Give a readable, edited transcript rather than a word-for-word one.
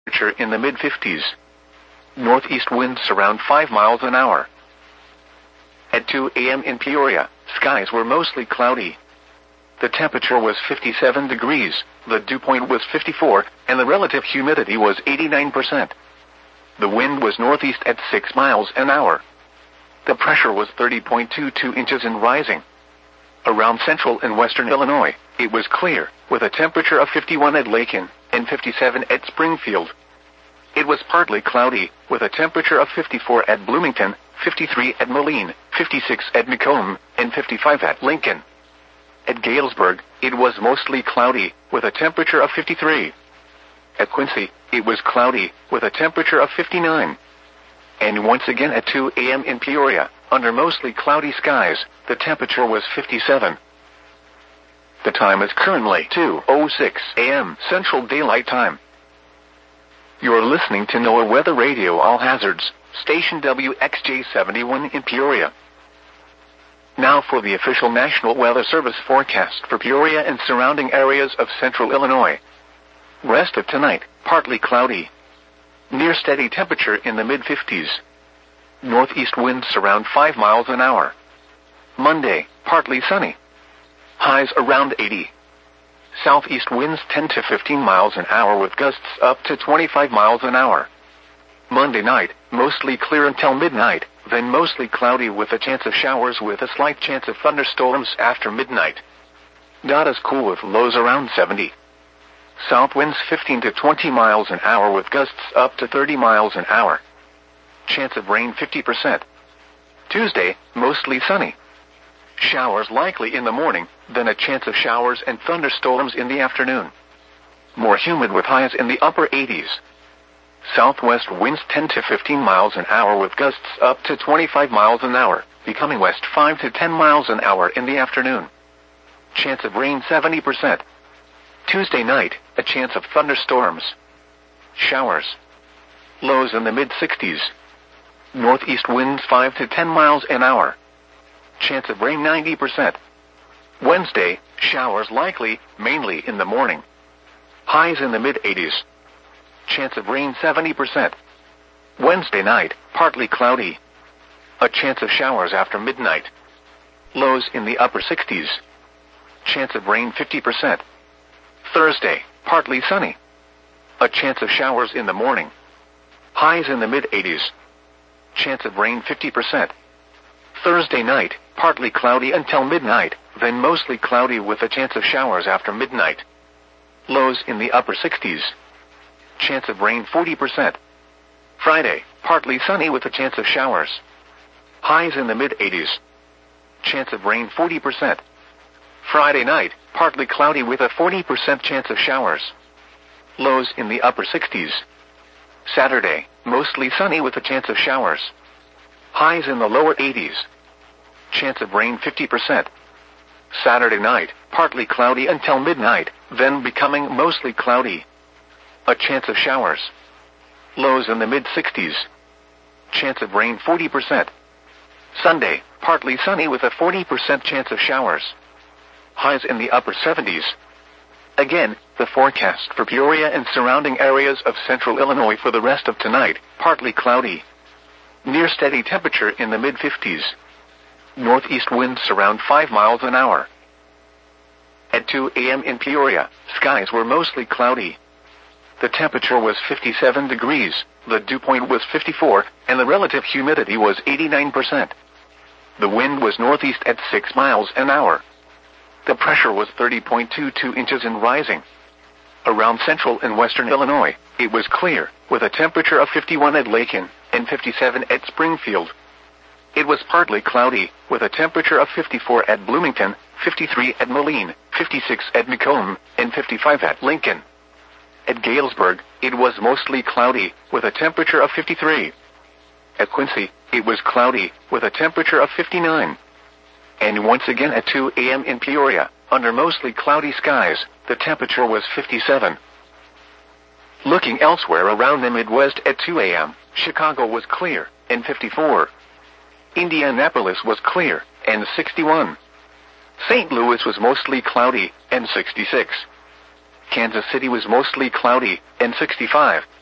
temperature in the mid-50s. Northeast winds around 5 miles an hour. At 2 a.m. in Peoria, skies were mostly cloudy. The temperature was 57 degrees, the dew point was 54, and the relative humidity was 89%. The wind was northeast at 6 miles an hour. The pressure was 30.22 inches and rising. Around central and western Illinois, it was clear, with a temperature of 51 at Lakin and 57 at Springfield. It was partly cloudy, with a temperature of 54 at Bloomington, 53 at Moline, 56 at Macomb, and 55 at Lincoln. At Galesburg, it was mostly cloudy, with a temperature of 53. At Quincy, it was cloudy, with a temperature of 59. And once again at 2 a.m. in Peoria, under mostly cloudy skies, the temperature was 57. The time is currently 2:06 a.m. Central Daylight Time. You're listening to NOAA Weather Radio All Hazards, station WXJ71 in Peoria. Now for the official National Weather Service forecast for Peoria and surrounding areas of central Illinois. Rest of tonight, partly cloudy. Near steady temperature in the mid-50s. Northeast winds around 5 miles an hour. Monday, partly sunny. Highs around 80. Southeast winds 10 to 15 miles an hour with gusts up to 25 miles an hour. Monday night, mostly clear until midnight, then mostly cloudy with a chance of showers with a slight chance of thunderstorms after midnight. Not as cool with lows around 70. South winds 15 to 20 miles an hour with gusts up to 30 miles an hour. Chance of rain 50%. Tuesday, mostly sunny. Showers likely in the morning, then a chance of showers and thunderstorms in the afternoon. More humid with highs in the upper 80s. Southwest winds 10 to 15 miles an hour with gusts up to 25 miles an hour, becoming west 5 to 10 miles an hour in the afternoon. Chance of rain 70%. Tuesday night, a chance of thunderstorms. Showers. Lows in the mid-60s. Northeast winds 5 to 10 miles an hour. Chance of rain 90%. Wednesday, showers likely, mainly in the morning. Highs in the mid-80s. Chance of rain 70%. Wednesday night, partly cloudy. A chance of showers after midnight. Lows in the upper 60s. Chance of rain 50%. Thursday, partly sunny. A chance of showers in the morning. Highs in the mid-80s. Chance of rain 50%. Thursday night, partly cloudy until midnight, then mostly cloudy with a chance of showers after midnight. Lows in the upper 60s. Chance of rain 40%. Friday, partly sunny with a chance of showers. Highs in the mid-80s. Chance of rain 40%. Friday night, partly cloudy with a 40% chance of showers. Lows in the upper 60s. Saturday, mostly sunny with a chance of showers. Highs in the lower 80s. Chance of rain 50%. Saturday night, partly cloudy until midnight, then becoming mostly cloudy. A chance of showers. Lows in the mid-60s. Chance of rain 40%. Sunday, partly sunny with a 40% chance of showers. Highs in the upper 70s. Again, the forecast for Peoria and surrounding areas of central Illinois for the rest of tonight, partly cloudy. Near steady temperature in the mid-50s. Northeast winds around 5 miles an hour. At 2 a.m. in Peoria, skies were mostly cloudy. The temperature was 57 degrees, the dew point was 54, and the relative humidity was 89%. The wind was northeast at 6 miles an hour. The pressure was 30.22 inches and rising. Around central and western Illinois, it was clear, with a temperature of 51 at Lakin and 57 at Springfield. It was partly cloudy, with a temperature of 54 at Bloomington, 53 at Moline, 56 at Macomb, and 55 at Lincoln. At Galesburg, it was mostly cloudy, with a temperature of 53. At Quincy, it was cloudy, with a temperature of 59. And once again at 2 a.m. in Peoria, under mostly cloudy skies, the temperature was 57. Looking elsewhere around the Midwest at 2 a.m., Chicago was clear, and 54. Indianapolis was clear, and 61. St. Louis was mostly cloudy, and 66. Kansas City was mostly cloudy, and 65.